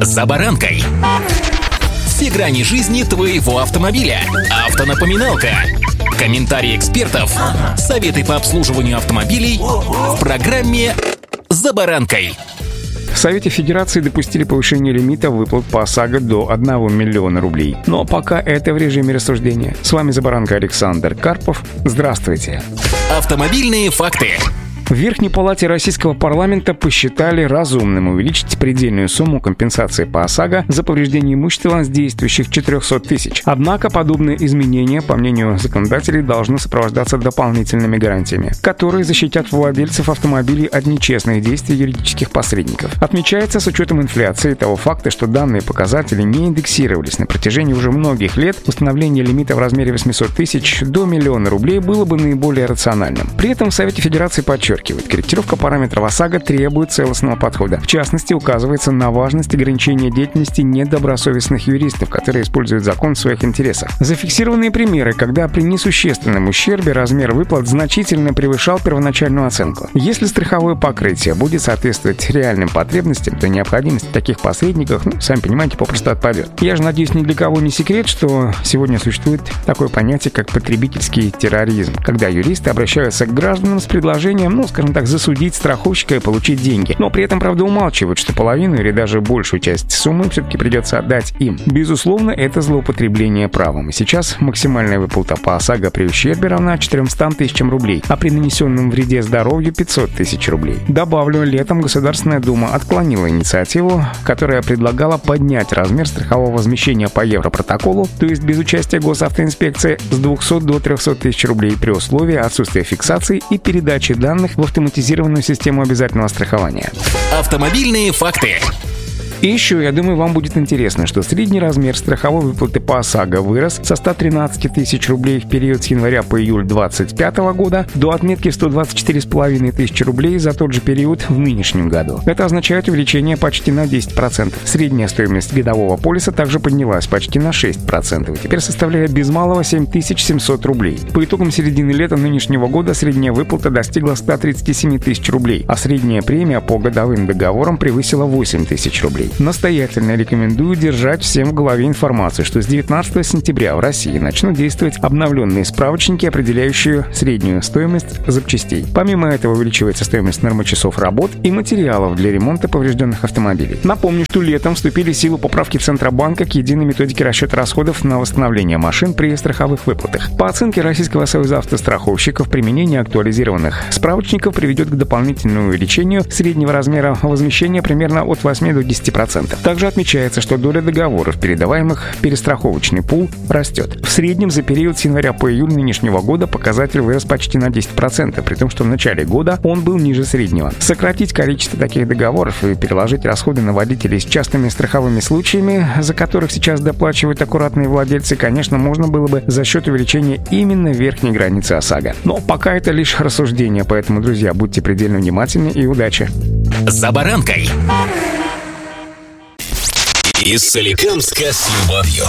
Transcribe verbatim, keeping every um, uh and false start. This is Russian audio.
«За баранкой». Все грани жизни твоего автомобиля. Автонапоминалка. Комментарии экспертов. Советы по обслуживанию автомобилей в программе «За баранкой». В Совете Федерации допустили повышение лимита выплат по ОСАГО до одного миллиона рублей. Но пока это в режиме рассуждения. С вами «За баранкой» Александр Карпов. Здравствуйте. Автомобильные факты. В Верхней Палате Российского парламента посчитали разумным увеличить предельную сумму компенсации по ОСАГО за повреждение имущества с действующих четырехсот тысяч. Однако подобные изменения, по мнению законодателей, должны сопровождаться дополнительными гарантиями, которые защитят владельцев автомобилей от нечестных действий юридических посредников. Отмечается с учетом инфляции и того факта, что данные показатели не индексировались на протяжении уже многих лет, установление лимита в размере восемьсот тысяч до миллиона рублей было бы наиболее рациональным. При этом в Совете Федерации подчеркивают, корректировка параметров ОСАГО требует целостного подхода. В частности, указывается на важность ограничения деятельности недобросовестных юристов, которые используют закон в своих интересах. Зафиксированные примеры, когда при несущественном ущербе размер выплат значительно превышал первоначальную оценку. Если страховое покрытие будет соответствовать реальным потребностям, то необходимость в таких посредниках, ну, сами понимаете, попросту отпадет. Я же надеюсь, ни для кого не секрет, что сегодня существует такое понятие, как потребительский терроризм, когда юристы обращаются к гражданам с предложением, ну, скажем так, засудить страховщика и получить деньги. Но при этом, правда, умалчивают, что половину или даже большую часть суммы все-таки придется отдать им. Безусловно, это злоупотребление правом. И сейчас максимальная выплата по ОСАГО при ущербе равна четырёмстам тысячам рублей, а при нанесенном вреде здоровью пятьсот тысяч рублей. Добавлю, летом Государственная Дума отклонила инициативу, которая предлагала поднять размер страхового возмещения по Европротоколу, то есть без участия госавтоинспекции, с двухсот до трехсот тысяч рублей при условии отсутствия фиксации и передачи данных в автоматизированную систему обязательного страхования. Автомобильные факты. И еще, я думаю, вам будет интересно, что средний размер страховой выплаты по ОСАГО вырос со ста тринадцати тысяч рублей в период с января по июль двадцать пятого года до отметки в сто двадцать четыре с половиной тысячи рублей за тот же период в нынешнем году. Это означает увеличение почти на десять процентов. Средняя стоимость годового полиса также поднялась почти на шесть процентов и теперь составляет без малого семь тысяч семьсот рублей. По итогам середины лета нынешнего года средняя выплата достигла ста тридцати семи тысяч рублей, а средняя премия по годовым договорам превысила восемь тысяч рублей. Настоятельно рекомендую держать всем в голове информацию, что с девятнадцатого сентября в России начнут действовать обновленные справочники, определяющие среднюю стоимость запчастей. Помимо этого увеличивается стоимость нормочасов работ и материалов для ремонта поврежденных автомобилей. Напомню, что летом вступили в силу поправки Центробанка к единой методике расчета расходов на восстановление машин при страховых выплатах. По оценке Российского союза автостраховщиков, применение актуализированных справочников приведет к дополнительному увеличению среднего размера возмещения примерно от восьми до десяти процентов. Также отмечается, что доля договоров, передаваемых в перестраховочный пул, растет. В среднем за период с января по июль нынешнего года показатель вырос почти на десять процентов, при том, что в начале года он был ниже среднего. Сократить количество таких договоров и переложить расходы на водителей с частыми страховыми случаями, за которых сейчас доплачивают аккуратные владельцы, конечно, можно было бы за счет увеличения именно верхней границы ОСАГО. Но пока это лишь рассуждение, поэтому, друзья, будьте предельно внимательны и удачи. «За баранкой». Из Соликамска с любовью.